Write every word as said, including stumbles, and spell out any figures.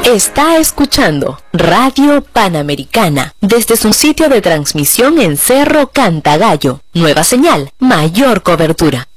Está escuchando Radio Panamericana desde su sitio de transmisión en Cerro Cantagallo. Nueva señal, mayor cobertura.